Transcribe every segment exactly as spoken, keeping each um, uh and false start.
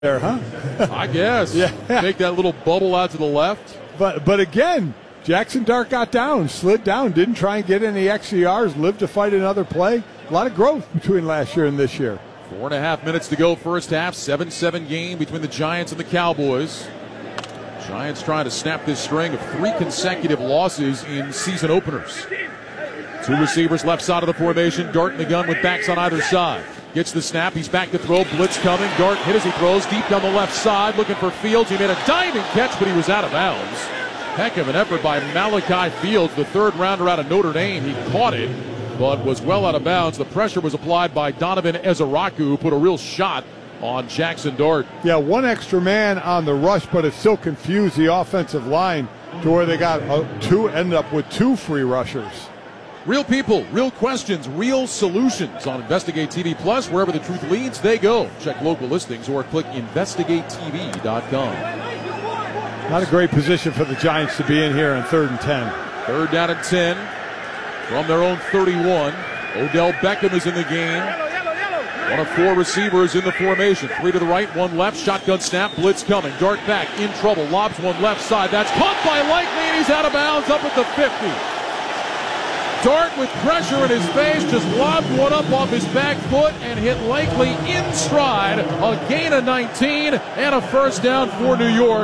there, huh? I guess. Yeah. Take that little bubble out to the left. But but again, Jackson Dart got down, slid down, didn't try and get any X C Rs, lived to fight another play. A lot of growth between last year and this year. Four and a half minutes to go first half. seven seven game between the Giants and the Cowboys. Giants trying to snap this string of three consecutive losses in season openers. Two receivers left side of the formation. Dart in the gun with backs on either side. Gets the snap. He's back to throw. Blitz coming. Dart hit as he throws. Deep down the left side. Looking for Fields. He made a diving catch, but he was out of bounds. Heck of an effort by Malachi Fields, the third rounder out of Notre Dame. He caught it, but was well out of bounds. The pressure was applied by Donovan Ezaraku, who put a real shot on Jackson Dart. Yeah, one extra man on the rush, but it still confused the offensive line to where they got uh, two, ended up with two free rushers. Real people, real questions, real solutions on Investigate T V Plus. Wherever the truth leads, they go. Check local listings or click investigate T V dot com. Not a great position for the Giants to be in here on third and ten. Third down and ten from their own thirty-one. Odell Beckham is in the game. One of four receivers in the formation. Three to the right, one left. Shotgun snap, blitz coming. Dart back, in trouble. Lobs one left side. That's caught by Likely, and he's out of bounds up at the fifty. Dart with pressure in his face just lobbed one up off his back foot and hit Likely in stride. A gain of nineteen and a first down for New York.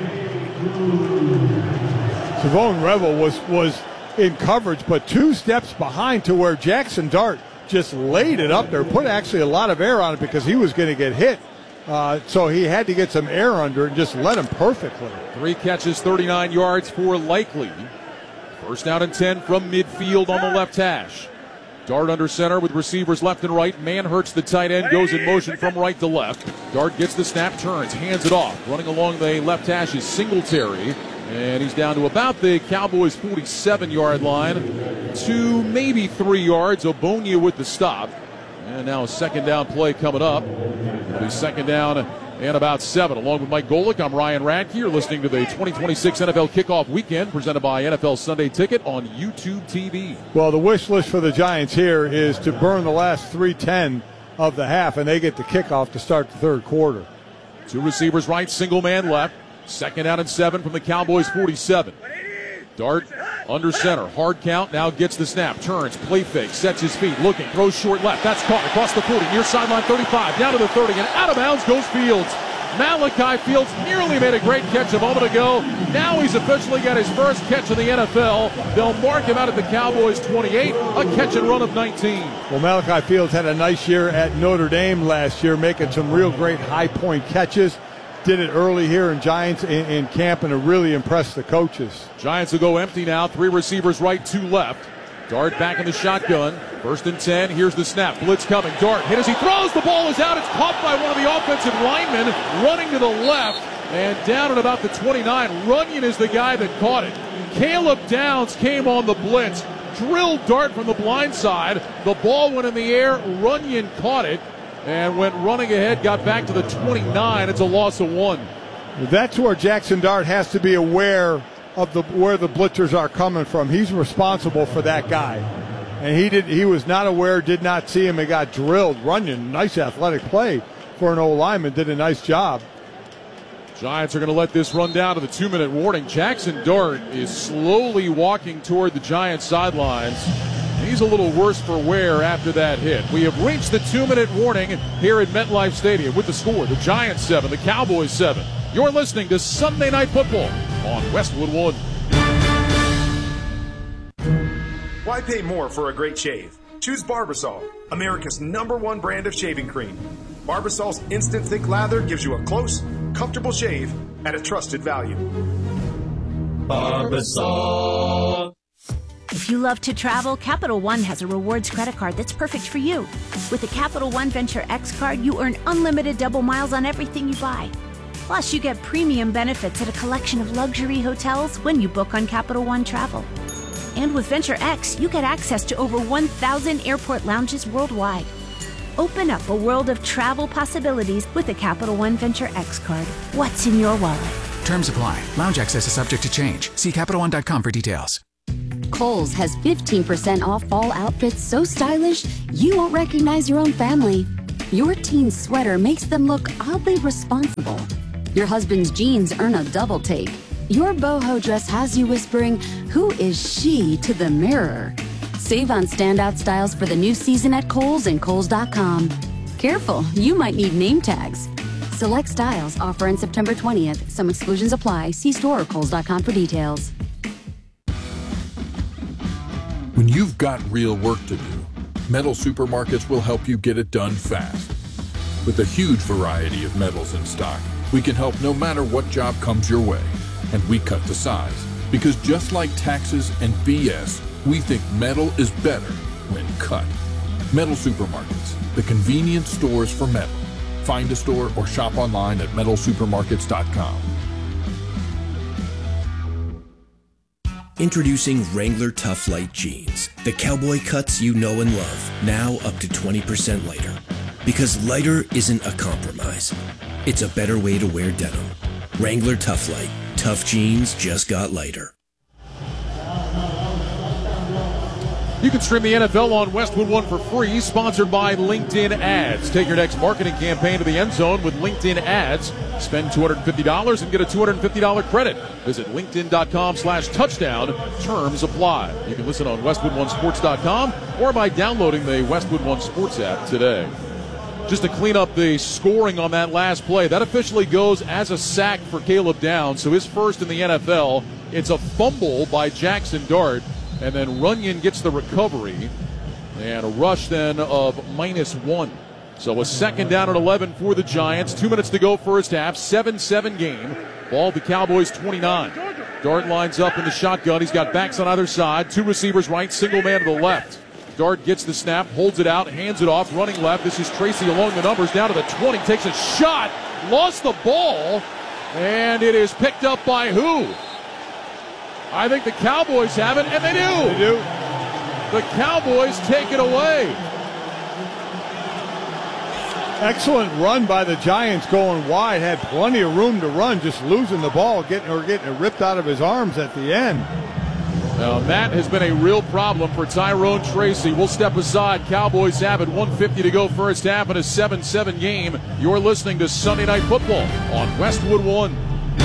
Savone Revel was, was in coverage, but two steps behind to where Jackson Dart just laid it up there, put actually a lot of air on it because he was going to get hit. Uh, so he had to get some air under it and just let him perfectly. Three catches, thirty-nine yards for Likely. First down and ten from midfield on the left hash. Dart under center with receivers left and right. Manhurts, the tight end, goes in motion from right to left. Dart gets the snap, turns, hands it off. Running along the left hash is Singletary. And he's down to about the Cowboys' forty-seven-yard line. Two, maybe three yards. Obonia with the stop. And now a second down play coming up. It'll be second down and about seven. Along with Mike Golick, I'm Ryan Radke. You're listening to the twenty twenty-six N F L Kickoff Weekend presented by N F L Sunday Ticket on YouTube T V. Well, the wish list for the Giants here is to burn the last three ten of the half, and they get the kickoff to start the third quarter. Two receivers right, single man left. Second down and seven from the Cowboys' forty-seven. Dart under center, hard count, now gets the snap, turns, play fake, sets his feet, looking, throws short left. That's caught across the forty, near sideline thirty-five, down to the thirty, and out of bounds goes Fields. Malachi Fields nearly made a great catch a moment ago. Now he's officially got his first catch in the N F L. They'll mark him out at the Cowboys' twenty-eight, a catch and run of nineteen. Well, Malachi Fields had a nice year at Notre Dame last year, making some real great high-point catches. Did it early here in Giants in, in camp, and it really impressed the coaches. Giants will go empty now. Three receivers right, two left. Dart back in the shotgun. First and ten. Here's the snap. Blitz coming. Dart hit as he throws. The ball is out. It's caught by one of the offensive linemen running to the left and down at about the twenty-nine. Runyon is the guy that caught it. Caleb Downs came on the blitz. Drilled Dart from the blind side. The ball went in the air. Runyon caught it and went running ahead, got back to the twenty-nine. It's a loss of one. That's where Jackson Dart has to be aware of the where the blitzers are coming from. He's responsible for that guy. And he did he was not aware, did not see him, and got drilled. Runyon, nice athletic play for an old lineman, did a nice job. Giants are going to let this run down to the two-minute warning. Jackson Dart is slowly walking toward the Giants sidelines. He's a little worse for wear after that hit. We have reached the two-minute warning here at MetLife Stadium with the score, the Giants seven, the Cowboys seven. You're listening to Sunday Night Football on Westwood One. Why pay more for a great shave? Choose Barbasol, America's number one brand of shaving cream. Barbasol's instant thick lather gives you a close, comfortable shave at a trusted value. Barbasol. If you love to travel, Capital One has a rewards credit card that's perfect for you. With the Capital One Venture X card, you earn unlimited double miles on everything you buy. Plus, you get premium benefits at a collection of luxury hotels when you book on Capital One Travel. And with Venture X, you get access to over one thousand airport lounges worldwide. Open up a world of travel possibilities with the Capital One Venture X card. What's in your wallet? Terms apply. Lounge access is subject to change. See Capital One dot com for details. Kohl's has fifteen percent off fall outfits so stylish you won't recognize your own family. Your teen's sweater makes them look oddly responsible. Your husband's jeans earn a double take. Your boho dress has you whispering, "Who is she?" to the mirror. Save on standout styles for the new season at Kohl's and Kohl's dot com. Careful, you might need name tags. Select styles offer on September twentieth. Some exclusions apply. See store or Kohl's dot com for details. When you've got real work to do, Metal Supermarkets will help you get it done fast. With a huge variety of metals in stock, we can help no matter what job comes your way. And we cut the size. Because just like taxes and B S, we think metal is better when cut. Metal Supermarkets, the convenience stores for metal. Find a store or shop online at metal supermarkets dot com. Introducing Wrangler Tough Light Jeans. The cowboy cuts you know and love, now up to twenty percent lighter. Because lighter isn't a compromise. It's a better way to wear denim. Wrangler Tough Light. Tough jeans just got lighter. You can stream the N F L on Westwood One for free, sponsored by LinkedIn Ads. Take your next marketing campaign to the end zone with LinkedIn Ads. Spend two hundred fifty dollars and get a two hundred fifty dollars credit. Visit linkedin.com slash touchdown. Terms apply. You can listen on westwood one sports dot com or by downloading the Westwood One Sports app today. Just to clean up the scoring on that last play, that officially goes as a sack for Caleb Downs, so his first in the N F L. It's a fumble by Jackson Dart. And then Runyon gets the recovery, and a rush then of minus one. So a second down at eleven for the Giants. Two minutes to go first half. seven seven game. Ball the Cowboys twenty-nine. Dart lines up in the shotgun. He's got backs on either side. Two receivers right, single man to the left. Dart gets the snap, holds it out, hands it off, running left. This is Tracy along the numbers, down to the twenty, takes a shot, lost the ball, and it is picked up by who? I think the Cowboys have it, and they do. They do. The Cowboys take it away. Excellent run by the Giants going wide. Had plenty of room to run, just losing the ball, getting or getting it ripped out of his arms at the end. Now, that has been a real problem for Tyrone Tracy. We'll step aside. Cowboys have it. one fifty to go first half in a seven seven game. You're listening to Sunday Night Football on Westwood One.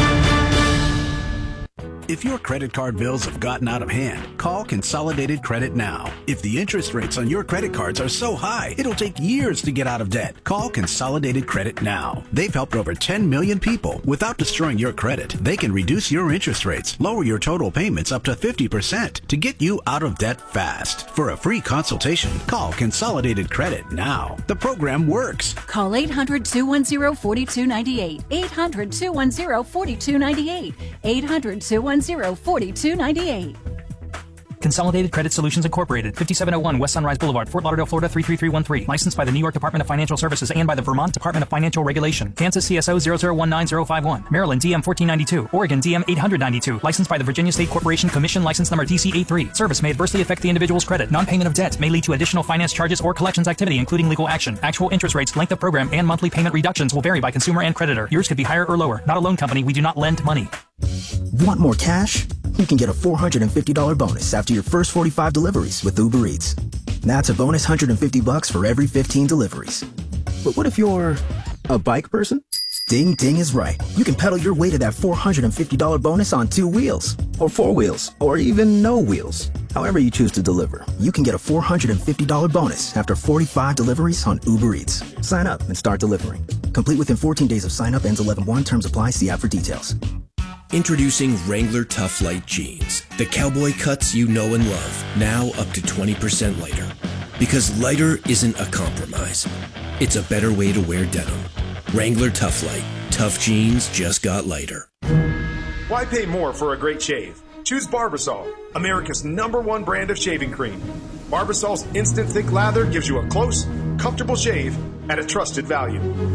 If your credit card bills have gotten out of hand, call Consolidated Credit now. If the interest rates on your credit cards are so high, it'll take years to get out of debt. Call Consolidated Credit now. They've helped over ten million people. Without destroying your credit, they can reduce your interest rates, lower your total payments up to fifty percent to get you out of debt fast. For a free consultation, call Consolidated Credit now. The program works. Call eight hundred, two one zero, four two nine eight. eight hundred, two one zero, four two nine eight. eight hundred, two one zero, four two nine eight. Consolidated Credit Solutions Incorporated, fifty-seven oh one West Sunrise Boulevard, Fort Lauderdale, Florida three three three one three. Licensed by the New York Department of Financial Services and by the Vermont Department of Financial Regulation. Kansas C S O zero zero one nine zero five one. Maryland D M fourteen ninety-two. Oregon D M eight hundred ninety-two. Licensed by the Virginia State Corporation Commission, license number D C eighty-three. Service may adversely affect the individual's credit. Non-payment of debt may lead to additional finance charges or collections activity, including legal action. Actual interest rates, length of program, and monthly payment reductions will vary by consumer and creditor. Yours could be higher or lower. Not a loan company. We do not lend money. Want more cash? You can get a four hundred fifty dollars bonus after your first forty-five deliveries with Uber Eats. That's a bonus one hundred fifty bucks for every fifteen deliveries. But what if you're a bike person? Ding Ding is right. You can pedal your way to that four hundred fifty dollars bonus on two wheels, or four wheels, or even no wheels. However you choose to deliver, you can get a four hundred fifty dollars bonus after forty-five deliveries on Uber Eats. Sign up and start delivering. Complete within fourteen days of sign up, ends eleven one. Terms apply. See app for details. Introducing Wrangler Tough Light Jeans. The cowboy cuts you know and love, now up to twenty percent lighter. Because lighter isn't a compromise. It's a better way to wear denim. Wrangler Tough Light. Tough jeans just got lighter. Why pay more for a great shave? Choose Barbasol, America's number one brand of shaving cream. Barbasol's instant thick lather gives you a close, comfortable shave at a trusted value.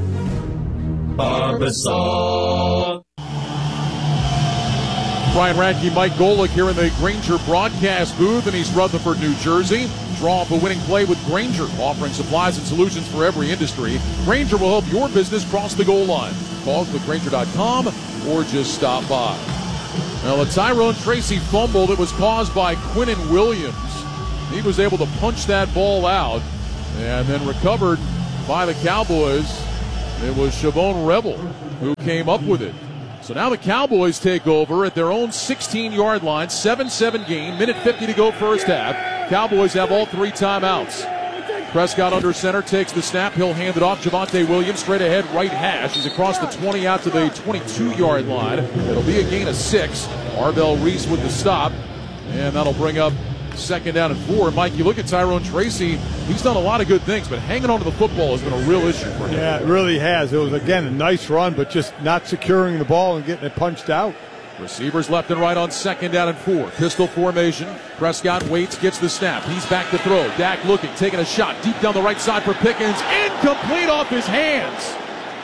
Barbasol. Brian Radke, Mike Golick here in the Grainger broadcast booth in East Rutherford, New Jersey. Draw up a winning play with Grainger, offering supplies and solutions for every industry. Grainger will help your business cross the goal line. Call click grainger dot com or just stop by. Now, the Tyrone Tracy fumble that was caused by Quinnen Williams. He was able to punch that ball out and then recovered by the Cowboys. It was Shavon Rebel who came up with it. So now the Cowboys take over at their own sixteen-yard line, seven seven game, minute fifty to go first half. Cowboys have all three timeouts. Prescott under center takes the snap. He'll hand it off. Javonte Williams straight ahead, right hash. He's across the twenty out to the twenty-two-yard line. It'll be a gain of six. Arbel Reese with the stop. And that'll bring up second down and four. Mike, you look at Tyrone Tracy, he's done a lot of good things, but hanging on to the football has been a real issue for him. Yeah, it really has. It was, again, a nice run, but just not securing the ball and getting it punched out. Receivers left and right on second down and four. Pistol formation. Prescott waits, gets the snap. He's back to throw. Dak looking, taking a shot deep down the right side for Pickens. Incomplete off his hands.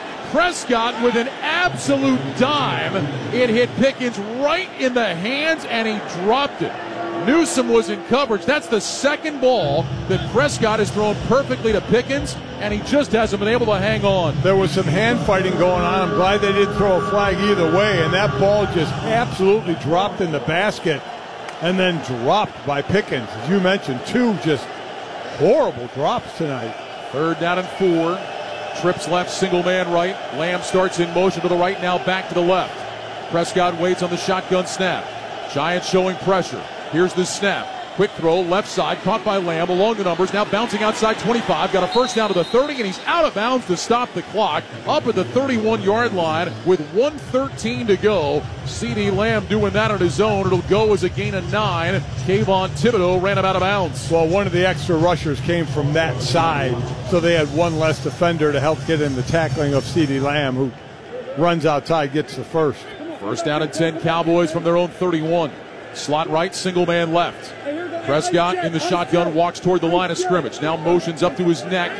Prescott with an absolute dime. It hit Pickens right in the hands, and he dropped it. Newsome was in coverage. That's the second ball that Prescott has thrown perfectly to Pickens, and he just hasn't been able to hang on. There was some hand fighting going on. I'm glad they didn't throw a flag either way, and that ball just absolutely dropped in the basket and then dropped by Pickens. As you mentioned, two just horrible drops tonight. Third down and four. Trips left, single man right. Lamb starts in motion to the right, now back to the left. Prescott waits on the shotgun snap. Giants showing pressure. Here's the snap. Quick throw, left side, caught by Lamb along the numbers. Now bouncing outside twenty-five. Got a first down to the thirty, and he's out of bounds to stop the clock. Up at the thirty-one-yard line with one thirteen to go. CeeDee Lamb doing that on his own. It'll go as a gain of nine. Kayvon Thibodeau ran him out of bounds. Well, one of the extra rushers came from that side, so they had one less defender to help get in the tackling of CeeDee Lamb, who runs outside, gets the first. First down and ten, Cowboys from their own thirty-one. Slot right, single man left. Prescott in the shotgun, walks toward the line of scrimmage. Now motions up to his neck.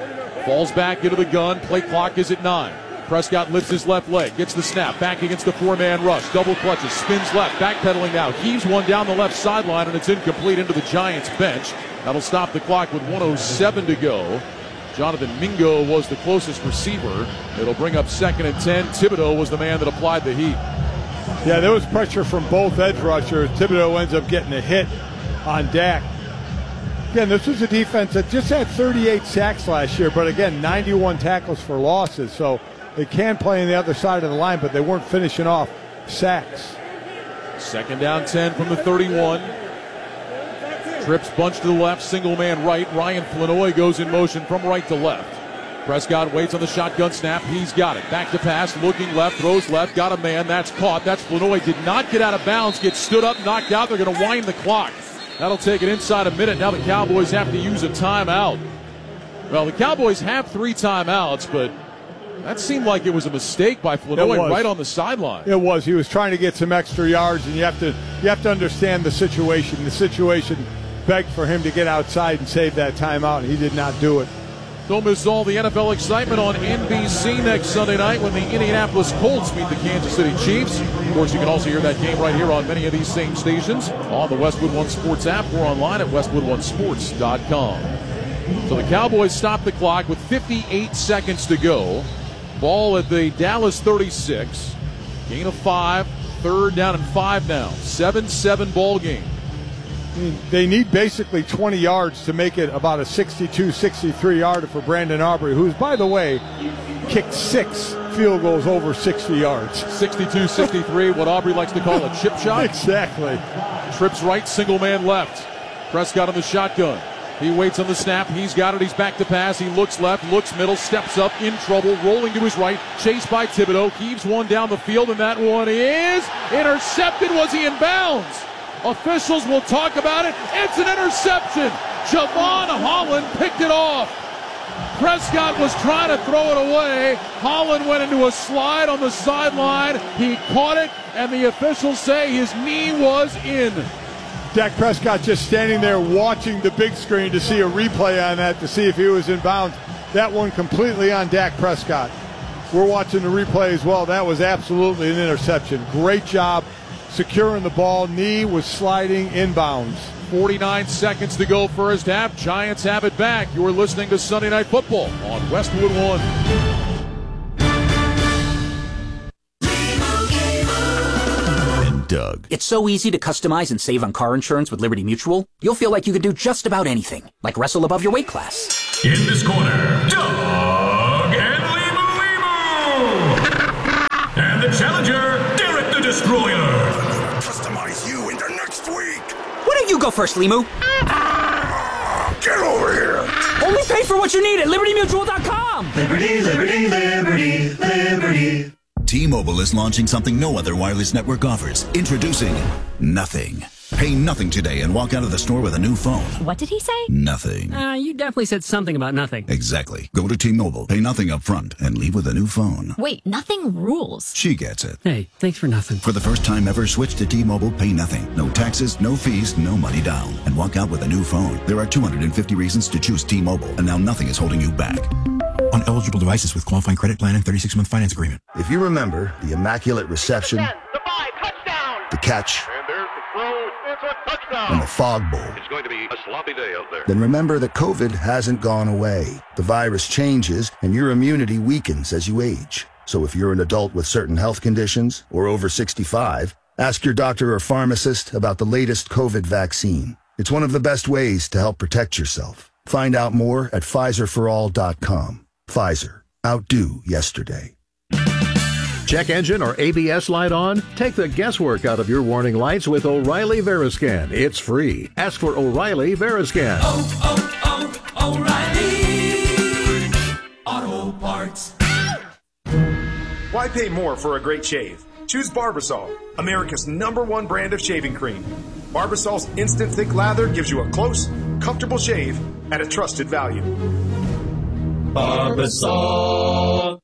Falls back into the gun. Play clock is at nine. Prescott lifts his left leg, gets the snap, back against the four-man rush. Double clutches, spins left, backpedaling now. Heaves one down the left sideline, and it's incomplete into the Giants bench. That'll stop the clock with one oh seven to go. Jonathan Mingo was the closest receiver. It'll bring up second and ten. Thibodeau was the man that applied the heat. Yeah, there was pressure from both edge rushers. Thibodeau ends up getting a hit on Dak. Again, this was a defense that just had thirty-eight sacks last year, but again, ninety-one tackles for losses. So they can play on the other side of the line, but they weren't finishing off sacks. Second down ten from the thirty-one. Trips bunch to the left, single man right. Ryan Flanoy goes in motion from right to left. Prescott waits on the shotgun snap. He's got it. Back to pass, looking left, throws left, got a man. That's caught. That's Flanoy. Did not get out of bounds, gets stood up, knocked out. They're going to wind the clock. That'll take it inside a minute. Now the Cowboys have to use a timeout. Well, the Cowboys have three timeouts, but that seemed like it was a mistake by Flanoy right on the sideline. It was. He was trying to get some extra yards, and you have to you have to understand the situation. The situation begged for him to get outside and save that timeout, and he did not do it. Don't miss all the N F L excitement on N B C next Sunday night when the Indianapolis Colts meet the Kansas City Chiefs. Of course, you can also hear that game right here on many of these same stations on the Westwood One Sports app or online at westwood one sports dot com. So the Cowboys stop the clock with fifty-eight seconds to go. Ball at the Dallas thirty-six. Gain of five. Third down and five now. seven seven ball game. They need basically twenty yards to make it about a sixty-two sixty-three yarder for Brandon Aubrey, who's, by the way, kicked six field goals over sixty yards. sixty-two sixty-three, what Aubrey likes to call a chip shot. Exactly. Trips right, single man left. Prescott on the shotgun. He waits on the snap. He's got it. He's back to pass. He looks left, looks middle, steps up, in trouble, rolling to his right. Chased by Thibodeau. Heaves one down the field, and that one is intercepted. Was he in bounds? Officials will talk about it. It's an interception. Javon Holland picked it off. Prescott was trying to throw it away. Holland went into a slide on the sideline. He caught it, and the officials say his knee was in. Dak Prescott just standing there watching the big screen to see a replay on that to see if he was in bounds. That one completely on Dak Prescott. We're watching the replay as well. That was absolutely an interception. Great job securing the ball. Knee was sliding inbounds. forty-nine seconds to go first half. Giants have it back. You're listening to Sunday Night Football on Westwood One. Doug. It's so easy to customize and save on car insurance with Liberty Mutual. You'll feel like you can do just about anything, like wrestle above your weight class. In this corner, Doug go first, Limu. Get over here! Only pay for what you need at Liberty Mutual dot com. Liberty, liberty, liberty, liberty. T-Mobile is launching something no other wireless network offers. Introducing Nothing. Pay nothing today and walk out of the store with a new phone. What did he say? Nothing. Uh, you definitely said something about nothing. Exactly. Go to T-Mobile, pay nothing up front, and leave with a new phone. Wait, nothing rules. She gets it. Hey, thanks for nothing. For the first time ever, switch to T-Mobile, pay nothing. No taxes, no fees, no money down. And walk out with a new phone. There are two hundred fifty reasons to choose T-Mobile, and now nothing is holding you back. On eligible devices with qualifying credit plan and thirty-six month finance agreement. If you remember the immaculate reception, the catch, and the fog bowl, it's going to be a sloppy day out there. Then remember that COVID hasn't gone away. The virus changes, and your immunity weakens as you age. So if you're an adult with certain health conditions or over sixty-five, ask your doctor or pharmacist about the latest COVID vaccine. It's one of the best ways to help protect yourself. Find out more at Pfizer for all dot com. Pfizer. Outdo yesterday. Check engine or A B S light on? Take the guesswork out of your warning lights with O'Reilly Veriscan. It's free. Ask for O'Reilly Veriscan. Oh, oh, oh, O'Reilly Auto Parts. Why pay more for a great shave? Choose Barbasol, America's number one brand of shaving cream. Barbasol's instant thick lather gives you a close, comfortable shave at a trusted value. Barbasol.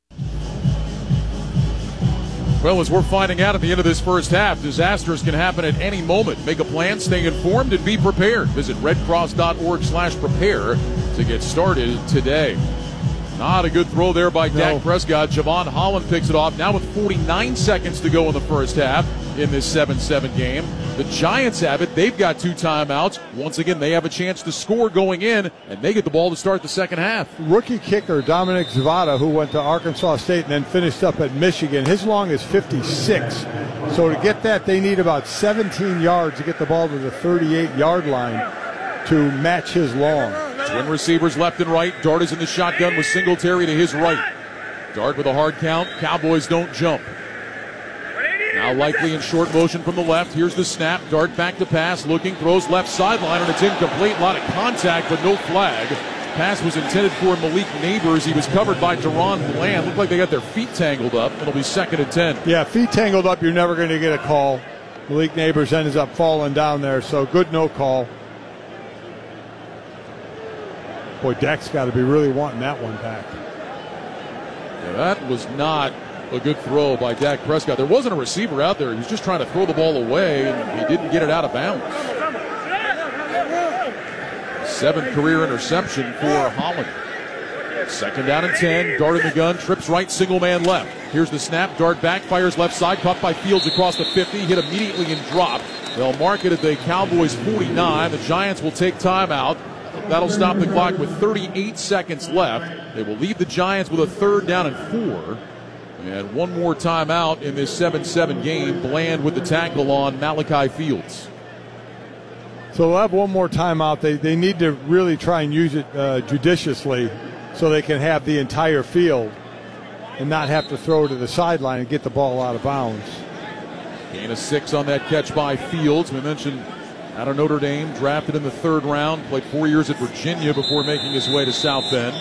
Well, as we're finding out at the end of this first half, disasters can happen at any moment. Make a plan, stay informed, and be prepared. Visit redcross.org slash prepare to get started today. Not a good throw there by no. Dak Prescott. Javon Holland picks it off now with forty-nine seconds to go in the first half in this seven seven game. The Giants have it. They've got two timeouts. Once again, they have a chance to score going in, and they get the ball to start the second half. Rookie kicker Dominic Zavada, who went to Arkansas State and then finished up at Michigan, his long is fifty-six. So to get that, they need about seventeen yards to get the ball to the thirty-eight-yard line to match his long. Twin receivers left and right. Dart is in the shotgun with Singletary to his right. Dart with a hard count. Cowboys don't jump. Now Likely in short motion from the left. Here's the snap. Dart back to pass. Looking. Throws left sideline, and it's incomplete. A lot of contact, but no flag. Pass was intended for Malik Neighbors. He was covered by Deron Bland. Looked like they got their feet tangled up. It'll be second and ten. Yeah, feet tangled up, you're never going to get a call. Malik Neighbors ends up falling down there, so good no call. Boy, Dak's got to be really wanting that one back. Yeah, that was not a good throw by Dak Prescott. There wasn't a receiver out there. He was just trying to throw the ball away, and he didn't get it out of bounds. Seventh career interception for Holland. Second down and ten. Dart in the gun. Trips right, single man left. Here's the snap. Dart back, fires left side. Caught by Fields across the fifty. Hit immediately and dropped. They'll mark it at the Cowboys forty-nine. The Giants will take timeout. That'll stop the clock with thirty-eight seconds left. They will leave the Giants with a third down and four. And one more timeout in this seven seven game. Bland with the tackle on Malachi Fields. So they'll have one more timeout. They, they need to really try and use it uh, judiciously so they can have the entire field and not have to throw to the sideline and get the ball out of bounds. Gain of six on that catch by Fields. We mentioned out of Notre Dame, drafted in the third round, played four years at Virginia before making his way to South Bend.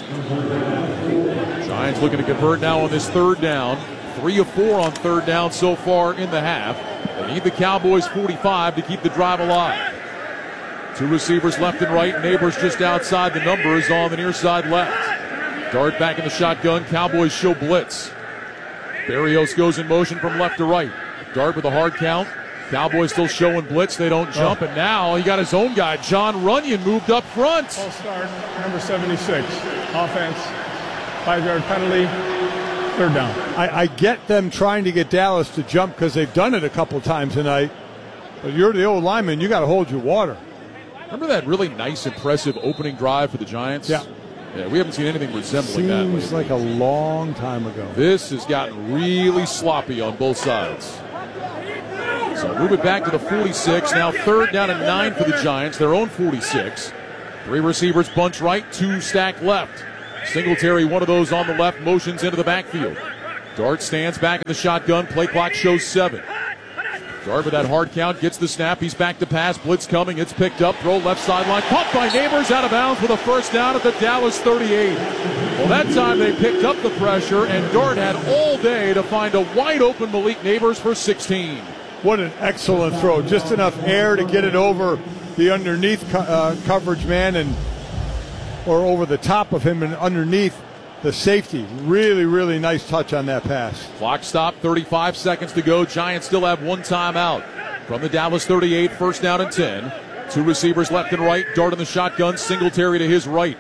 Giants looking to convert now on this third down. Three of four on third down so far in the half. They need the Cowboys forty-five to keep the drive alive. Two receivers left and right. Neighbors just outside the numbers on the near side left. Dart back in the shotgun. Cowboys show blitz. Berrios goes in motion from left to right. Dart with a hard count. Cowboys still showing blitz. They don't jump. Oh. And now he got his own guy. John Runyon moved up front. False start, number seventy-six. Offense. Five-yard penalty. Third down. I, I get them trying to get Dallas to jump because they've done it a couple times tonight. But you're the old lineman. You got to hold your water. Remember that really nice, impressive opening drive for the Giants? Yeah. Yeah, we haven't seen anything resembling Seems that. Seems like a long time ago. This has gotten really sloppy on both sides. So move it back to the forty-six. Now third down and nine for the Giants. Their own forty-six. Three receivers bunch right, two stack left. Singletary, one of those on the left, motions into the backfield. Dart stands back in the shotgun. Play clock shows seven. Dart with that hard count, gets the snap, he's back to pass, blitz coming, it's picked up, throw left sideline, caught by Neighbors, out of bounds with a first down at the Dallas thirty-eight. Well, that time they picked up the pressure, and Dart had all day to find a wide open Malik Neighbors for sixteen. What an excellent throw, just enough air to get it over the underneath co- uh, coverage man, and or over the top of him and underneath the safety. Really, really nice touch on that pass. Clock stop, thirty-five seconds to go. Giants still have one timeout. From the Dallas thirty-eight, first down and ten. Two receivers left and right. Dart in the shotgun, Singletary to his right.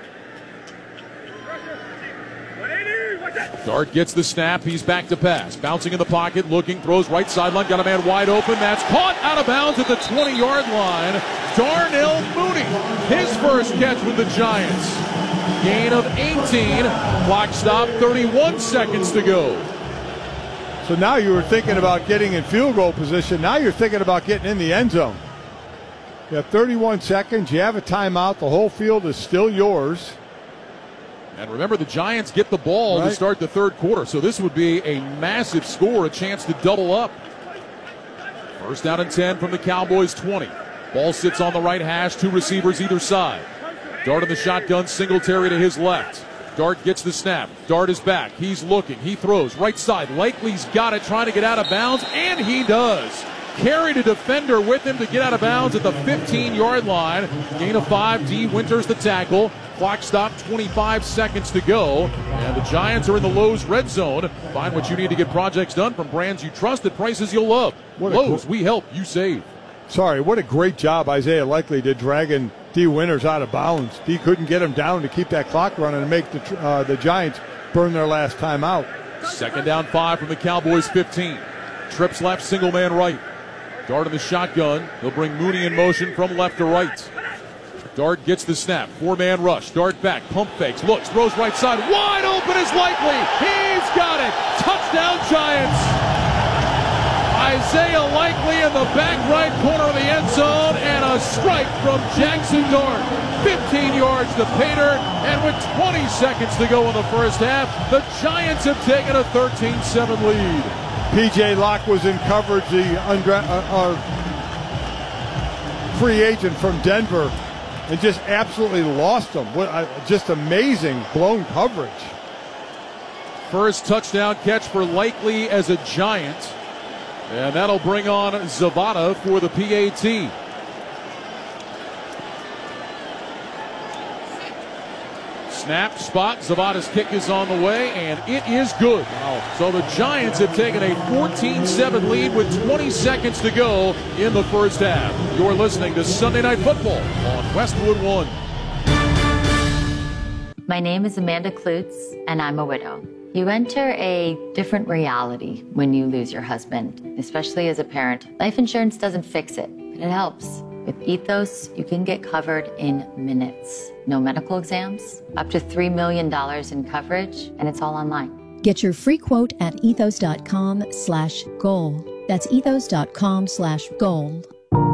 Dart gets the snap, he's back to pass. Bouncing in the pocket, looking, throws right sideline, got a man wide open. That's caught out of bounds at the twenty-yard line. Darnell Mooney, his first catch with the Giants. Gain of eighteen. Clock stop, thirty-one seconds to go. So now you were thinking about getting in field goal position. Now you're thinking about getting in the end zone. You have thirty-one seconds. You have a timeout. The whole field is still yours. And remember, the Giants get the ball right to start the third quarter. So this would be a massive score, a chance to double up. First down and ten from the Cowboys twenty. Ball sits on the right hash. Two receivers either side. Dart in the shotgun, Singletary to his left. Dart gets the snap. Dart is back. He's looking. He throws right side. Likely's got it, trying to get out of bounds, and he does. Carried a defender with him to get out of bounds at the fifteen-yard line. Gain of five. D. Winters the tackle. Clock stop, twenty-five seconds to go. And the Giants are in the Lowe's red zone. Find what you need to get projects done from brands you trust at prices you'll love. What Lowe's, we help, you save. Sorry, what a great job Isaiah Likely did dragging D. Winters out of bounds. D couldn't get him down to keep that clock running and make the, uh, the Giants burn their last time out. Second down five from the Cowboys fifteen. Trips left, single man right. Dart in the shotgun. He'll bring Mooney in motion from left to right. Dart gets the snap. Four-man rush. Dart back. Pump fakes. Looks. Throws right side. Wide open is Likely. He's got it. Touchdown Giants. Isaiah Likely in the back right corner of the end zone, and a strike from Jackson Dart. fifteen yards to Pater, and with twenty seconds to go in the first half, the Giants have taken a thirteen seven lead. P J Locke was in coverage, the undra- uh, uh, free agent from Denver, and just absolutely lost him. What, uh, just amazing blown coverage. First touchdown catch for Likely as a Giant. And that'll bring on Zavada for the P A T. Snap, spot, Zavada's kick is on the way, and it is good. Wow. So the Giants have taken a fourteen seven lead with twenty seconds to go in the first half. You're listening to Sunday Night Football on Westwood One. My name is Amanda Klutz, and I'm a widow. You enter a different reality when you lose your husband, especially as a parent. Life insurance doesn't fix it, but it helps. With Ethos, you can get covered in minutes. No medical exams, up to three million dollars in coverage, and it's all online. Get your free quote at ethos.com slash goal. That's ethos.com slash goal.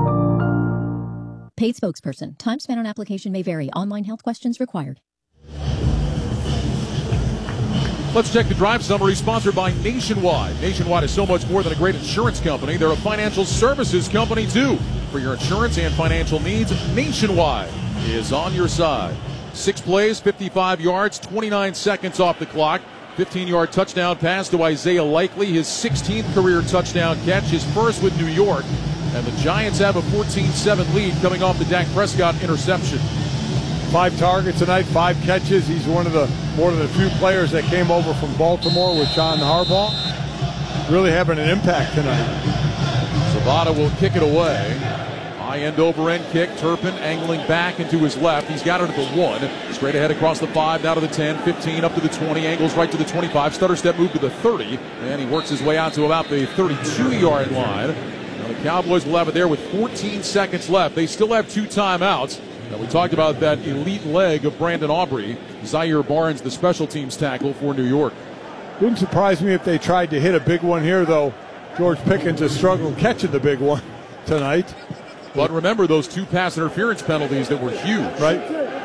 Paid spokesperson. Time spent on application may vary. Online health questions required. Let's check the drive summary sponsored by Nationwide. Nationwide is so much more than a great insurance company. They're a financial services company, too. For your insurance and financial needs, Nationwide is on your side. Six plays, fifty-five yards, twenty-nine seconds off the clock. fifteen-yard touchdown pass to Isaiah Likely, his sixteenth career touchdown catch, his first with New York. And the Giants have a fourteen seven lead coming off the Dak Prescott interception. Five targets tonight, five catches. He's one of the more than the few players that came over from Baltimore with John Harbaugh. Really having an impact tonight. Zavada will kick it away. High end over end kick. Turpin angling back into his left. He's got it at the one. Straight ahead across the five, down to the ten, fifteen, up to the twenty. Angles right to the twenty-five. Stutter step move to the thirty. And he works his way out to about the thirty-two-yard line. Now the Cowboys will have it there with fourteen seconds left. They still have two timeouts. Now we talked about that elite leg of Brandon Aubrey. Zaire Barnes, the special teams tackle for New York. Wouldn't surprise me if they tried to hit a big one here, though. George Pickens has struggled catching the big one tonight. But remember those two pass interference penalties that were huge. Right.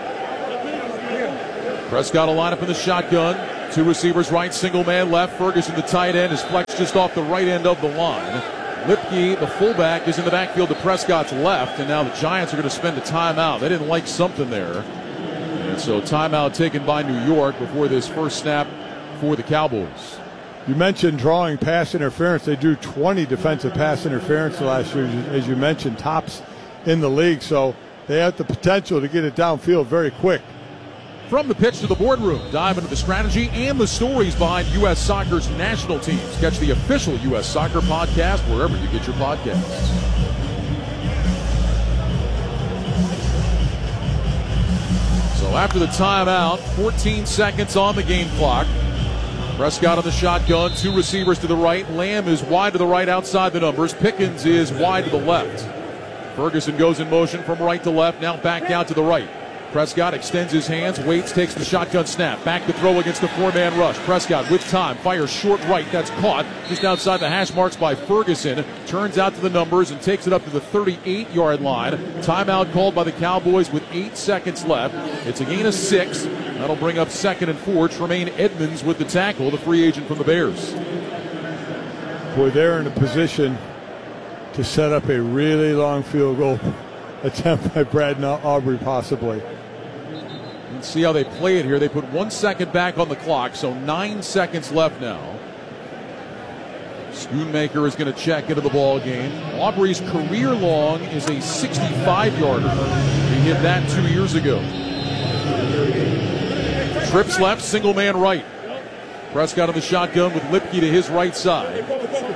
Prescott will line up in the shotgun. Two receivers right, single man left. Ferguson, the tight end, is flexed just off the right end of the line. Lipke, the fullback, is in the backfield to Prescott's left, and now the Giants are going to spend a timeout. They didn't like something there. And so timeout taken by New York before this first snap for the Cowboys. You mentioned drawing pass interference. They drew twenty defensive pass interference last year, as you mentioned, tops in the league. So they have the potential to get it downfield very quick. From the pitch to the boardroom, dive into the strategy and the stories behind U S Soccer's national teams. Catch the official U S Soccer podcast wherever you get your podcasts. So after the timeout, fourteen seconds on the game clock. Prescott on the shotgun, two receivers to the right. Lamb is wide to the right outside the numbers. Pickens is wide to the left. Ferguson goes in motion from right to left, now back out to the right. Prescott extends his hands, waits, takes the shotgun snap. Back to throw against the four-man rush. Prescott with time, fires short right. That's caught just outside the hash marks by Ferguson. Turns out to the numbers and takes it up to the thirty-eight-yard line. Timeout called by the Cowboys with eight seconds left. It's a gain of six. That'll bring up second and four. Tremaine Edmonds with the tackle, the free agent from the Bears. Boy, they're in a position to set up a really long field goal attempt by Brad Aubrey possibly. Let's see how they play it here. They put one second back on the clock, so nine seconds left now. Schoonmaker is going to check into the ball game. Aubrey's career long is a sixty-five-yarder. He hit that two years ago. Trips left, single man right. Prescott on the shotgun with Lipke to his right side.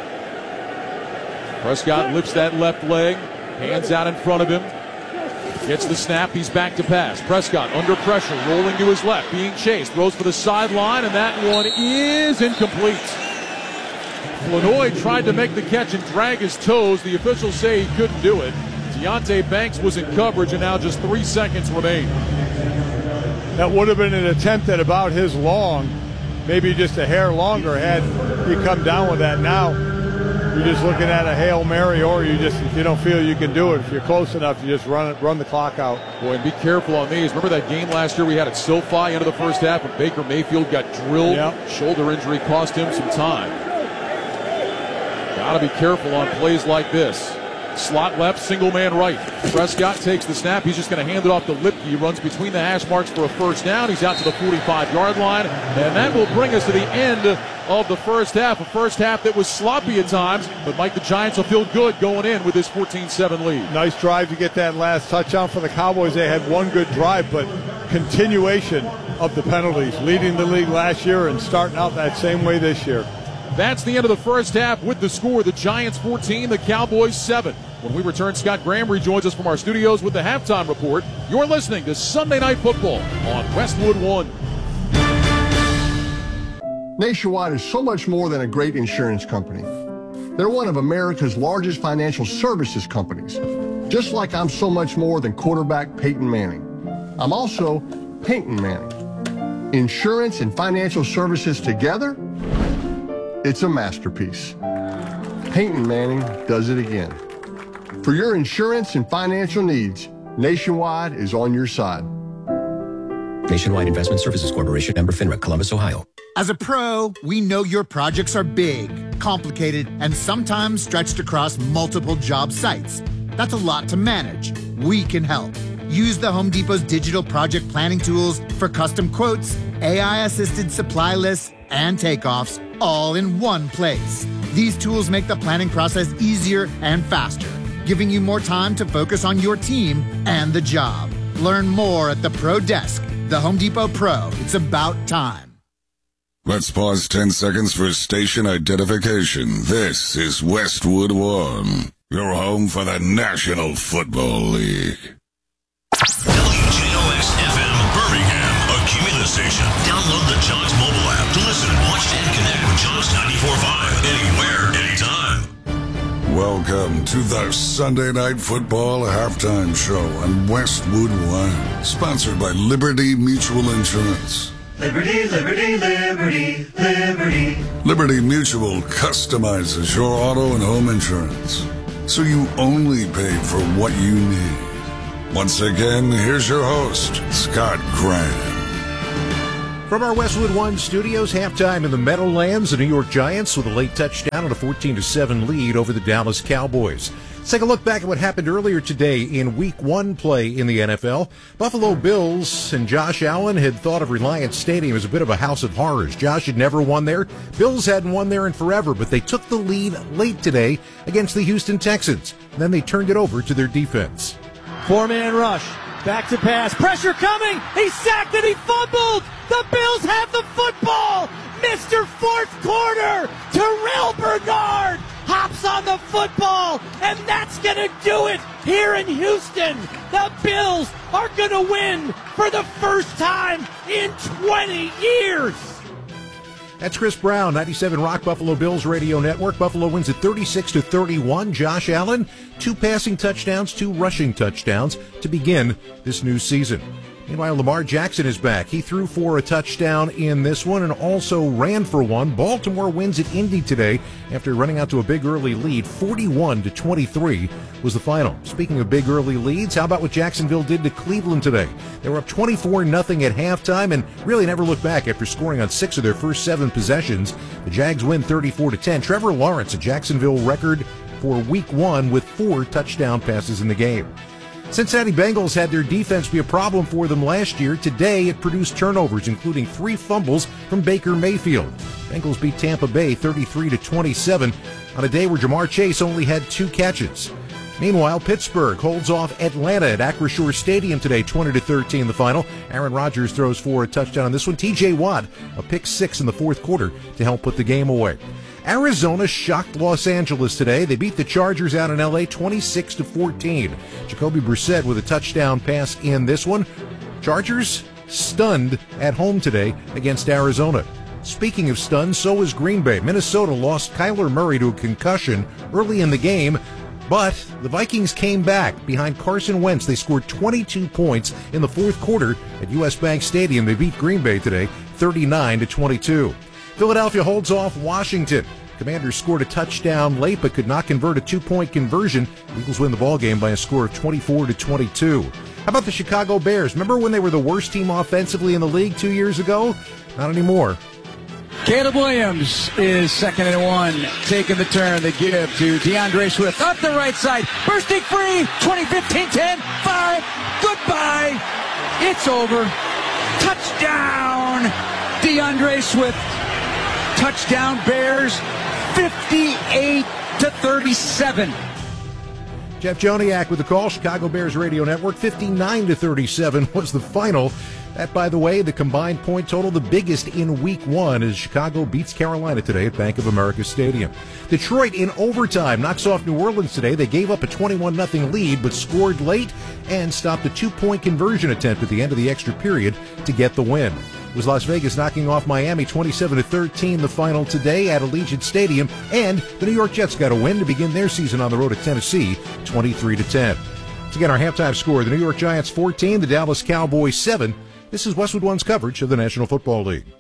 Prescott lifts that left leg, hands out in front of him. Gets the snap, he's back to pass. Prescott under pressure, rolling to his left, being chased, throws for the sideline, and that one is incomplete. Flanoy tried to make the catch and drag his toes. The officials say he couldn't do it. Deonte Banks was in coverage, and now just three seconds remain. That would have been an attempt at about his long, maybe just a hair longer had he come down with that. Now you're just looking at a Hail Mary, or you just, if you don't feel you can do it, if you're close enough, you just run it, run the clock out. Boy, and be careful on these. Remember that game last year we had at SoFi, end of the first half, when Baker Mayfield got drilled? Yep. Shoulder injury cost him some time. Got to be careful on plays like this. Slot left, single man right. Prescott takes the snap. He's just going to hand it off to Lipke. He runs between the hash marks for a first down. He's out to the forty-five-yard line. And that will bring us to the end of the first half. A first half that was sloppy at times. But Mike, the Giants will feel good going in with this fourteen seven lead. Nice drive to get that last touchdown for the Cowboys. They had one good drive, but continuation of the penalties, leading the league last year and starting out that same way this year. That's the end of the first half with the score. The Giants fourteen, the Cowboys seven. When we return, Scott Graham rejoins us from our studios with the halftime report. You're listening to Sunday Night Football on Westwood One. Nationwide is so much more than a great insurance company. They're one of America's largest financial services companies, just like I'm so much more than quarterback Peyton Manning. I'm also Peyton Manning. Insurance and financial services together, it's a masterpiece. Peyton Manning does it again. For your insurance and financial needs, Nationwide is on your side. Nationwide Investment Services Corporation, member FINRA, Columbus, Ohio. As a pro, we know your projects are big, complicated, and sometimes stretched across multiple job sites. That's a lot to manage. We can help. Use the Home Depot's digital project planning tools for custom quotes, A I-assisted supply lists, and takeoffs, all in one place. These tools make the planning process easier and faster, giving you more time to focus on your team and the job. Learn more at the Pro Desk. The Home Depot Pro. It's about time. Let's pause ten seconds for station identification. This is Westwood One, your home for the National Football League. W J O X F M Birmingham, a Cumulus station. Download the Johns mobile app to listen, watch, and connect with Johns ninety-four point five anywhere, anytime. Welcome to the Sunday Night Football Halftime Show on Westwood One, sponsored by Liberty Mutual Insurance. Liberty, Liberty, Liberty, Liberty. Liberty Mutual customizes your auto and home insurance, so you only pay for what you need. Once again, here's your host, Scott Graham. From our Westwood One studios, halftime in the Meadowlands, the New York Giants with a late touchdown and a fourteen to seven lead over the Dallas Cowboys. Let's take a look back at what happened earlier today in Week One play in the N F L. Buffalo Bills and Josh Allen had thought of Reliance Stadium as a bit of a house of horrors. Josh had never won there. Bills hadn't won there in forever, but they took the lead late today against the Houston Texans. And then they turned it over to their defense. Four-man rush. Back to pass. Pressure coming. He sacked and he fumbled. The Bills have the football. Mister Fourth Quarter. Terrell Bernard hops on the football, and that's going to do it here in Houston. The Bills are going to win for the first time in twenty years. That's Chris Brown, ninety-seven Rock Buffalo Bills Radio Network. Buffalo wins at thirty-six to thirty-one. Josh Allen, two passing touchdowns, two rushing touchdowns to begin this new season. Meanwhile, Lamar Jackson is back. He threw for a touchdown in this one and also ran for one. Baltimore wins at Indy today after running out to a big early lead. forty-one to twenty-three was the final. Speaking of big early leads, how about what Jacksonville did to Cleveland today? They were up twenty-four nothing at halftime and really never looked back after scoring on six of their first seven possessions. The Jags win thirty-four to ten. Trevor Lawrence, a Jacksonville record for week one with four touchdown passes in the game. Cincinnati Bengals had their defense be a problem for them last year. Today, it produced turnovers, including three fumbles from Baker Mayfield. Bengals beat Tampa Bay thirty-three to twenty-seven on a day where Jamar Chase only had two catches. Meanwhile, Pittsburgh holds off Atlanta at Acrisure Stadium today, twenty to thirteen the final. Aaron Rodgers throws for a touchdown on this one. T J Watt, a pick six in the fourth quarter to help put the game away. Arizona shocked Los Angeles today. They beat the Chargers out in L A twenty-six to fourteen. Jacoby Brissett with a touchdown pass in this one. Chargers stunned at home today against Arizona. Speaking of stunned, so is Green Bay. Minnesota lost Kyler Murray to a concussion early in the game, but the Vikings came back behind Carson Wentz. They scored twenty-two points in the fourth quarter at U S Bank Stadium. They beat Green Bay today thirty-nine to twenty-two. Philadelphia holds off Washington. Commanders scored a touchdown late but could not convert a two-point conversion. Eagles win the ballgame by a score of twenty-four to twenty-two. How about the Chicago Bears? Remember when they were the worst team offensively in the league two years ago? Not anymore. Caleb Williams is second and one, taking the turn. They give to DeAndre Swift up the right side, bursting free. twenty, fifteen, ten, five. Goodbye. It's over. Touchdown, DeAndre Swift. Touchdown Bears, fifty-eight to thirty-seven. Jeff Joniak with the call. Chicago Bears Radio Network. fifty-nine to thirty-seven was the final. That, by the way, the combined point total, the biggest in week one, as Chicago beats Carolina today at Bank of America Stadium. Detroit in overtime knocks off New Orleans today. They gave up a twenty-one nothing lead, but scored late and stopped a two-point conversion attempt at the end of the extra period to get the win. It was Las Vegas knocking off Miami twenty-seven to thirteen, the final today at Allegiant Stadium, and the New York Jets got a win to begin their season on the road at Tennessee, twenty-three to ten. Once again, our halftime score, the New York Giants fourteen, the Dallas Cowboys seven. This is Westwood One's coverage of the National Football League.